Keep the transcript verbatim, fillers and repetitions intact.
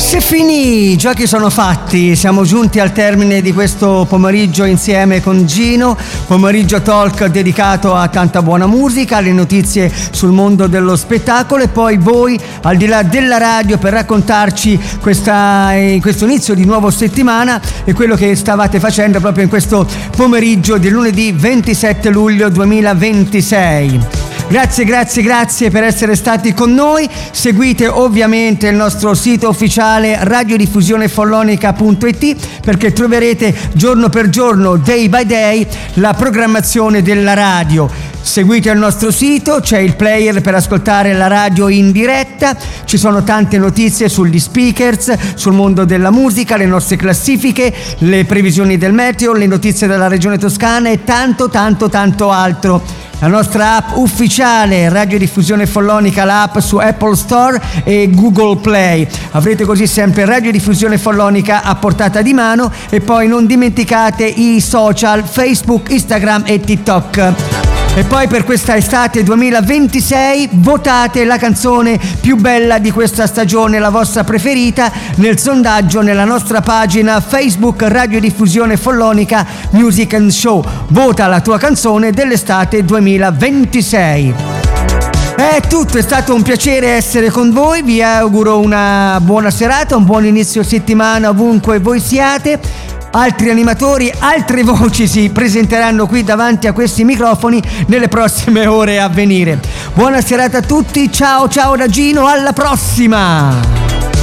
C'est fini, i giochi sono fatti, siamo giunti al termine di questo pomeriggio insieme con Gino, pomeriggio talk dedicato a tanta buona musica, alle notizie sul mondo dello spettacolo e poi voi al di là della radio per raccontarci questa, eh, questo inizio di nuova settimana e quello che stavate facendo proprio in questo pomeriggio di lunedì ventisette luglio duemilaventisei. Grazie, grazie, grazie per essere stati con noi. Seguite ovviamente il nostro sito ufficiale radiodiffusionefollonica punto it perché troverete giorno per giorno, day by day, la programmazione della radio. Seguite il nostro sito, c'è il player per ascoltare la radio in diretta, ci sono tante notizie sugli speakers, sul mondo della musica, le nostre classifiche, le previsioni del meteo, le notizie della regione toscana e tanto tanto tanto altro. La nostra app ufficiale Radiodiffusione Follonica, l'app su Apple Store e Google Play. Avrete così sempre Radiodiffusione Follonica a portata di mano e poi non dimenticate i social Facebook, Instagram e TikTok. E poi per questa estate duemilaventisei votate la canzone più bella di questa stagione, la vostra preferita, nel sondaggio nella nostra pagina Facebook Radiodiffusione Follonica Music and Show. Vota la tua canzone dell'estate duemilaventisei. È tutto, è stato un piacere essere con voi, vi auguro una buona serata, un buon inizio settimana ovunque voi siate. Altri animatori, altre voci si presenteranno qui davanti a questi microfoni nelle prossime ore a venire. Buona serata a tutti, ciao ciao da Gino, alla prossima!